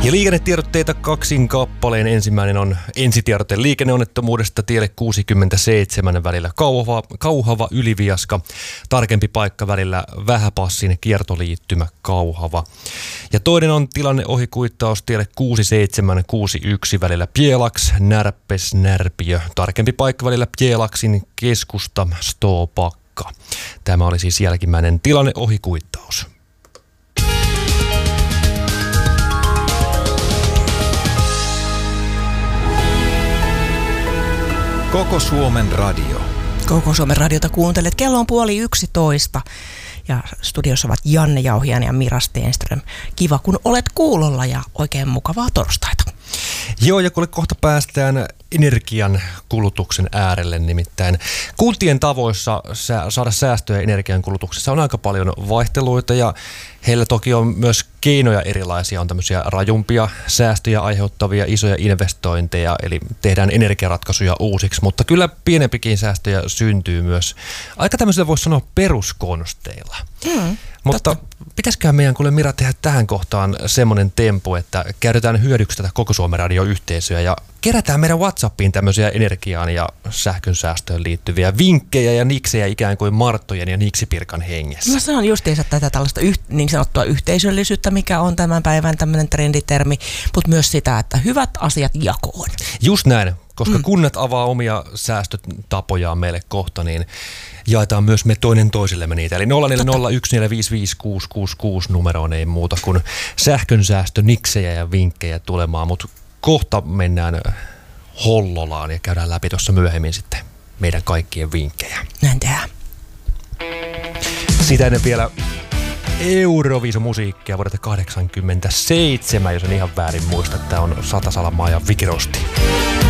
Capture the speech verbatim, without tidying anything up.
Ja liikennetiedotteita kaksin kappaleen. Ensimmäinen on ensitiedote liikenneonnettomuudesta tielle kuusikymmentäseitsemän välillä Kauhava, Kauhava Yliviaska. Tarkempi paikka välillä Vähäpassin kiertoliittymä Kauhava. Ja toinen on tilanne ohikuittaus tielle kuusikymmentäseitsemän kuusikymmentäyksi välillä Pielaks, Närpes, Närpiö. Tarkempi paikka välillä Pielaksin keskusta, Stopakka. Tämä oli siis jälkimmäinen tilanne ohikuittaus. Koko Suomen radio. Koko Suomen radiota kuuntelet. Kello on puoli yksitoista ja studiossa ovat Janne Jauhiainen ja Mira Stenström. Kiva, kun olet kuulolla ja oikein mukavaa torstaita. Joo, ja kuule, kohta päästään energian kulutuksen äärelle, nimittäin kuntien tavoissa saada säästöjä energian kulutuksessa on aika paljon vaihteluita ja heillä toki on myös keinoja erilaisia, on tämmöisiä rajumpia säästöjä aiheuttavia isoja investointeja, eli tehdään energiaratkaisuja uusiksi, mutta kyllä pienempikin säästöjä syntyy myös aika tämmöisillä voisi sanoa peruskonsteilla. Mm, mutta totta. Pitäisiköhän meidän kuule Mira tehdä tähän kohtaan semmoinen tempo, että käytetään hyödyksi tätä Koko Suomen radioyhteisöä ja kerätään meidän WhatsAppiin tämmöisiä energiaan ja sähkön säästöön liittyviä vinkkejä ja niksejä ikään kuin Marttojen ja Niksipirkan hengessä. No se on justiinsa tätä tällaista yh, niin sanottua yhteisöllisyyttä, mikä on tämän päivän tämmöinen trenditermi, mutta myös sitä, että hyvät asiat jakoon. Just näin, koska mm. kunnat avaa omia säästötapojaan meille kohta, niin jaetaan myös me toinen toisillemme niitä. Eli nolla neljä nolla yksi neljä viisi viisi kuusi kuusi kuusi numeroon ei muuta kuin sähkönsäästö, niksejä ja vinkkejä tulemaan, mutta kohta mennään Hollolaan ja käydään läpi tuossa myöhemmin sitten meidän kaikkien vinkkejä. Näin tehdään. Sitä ennen vielä Euroviisu-musiikkia vuodelta kahdeksankymmentäseitsemän, jos en ihan väärin muista, että tämä on Sata Salamaa ja Vikirosti.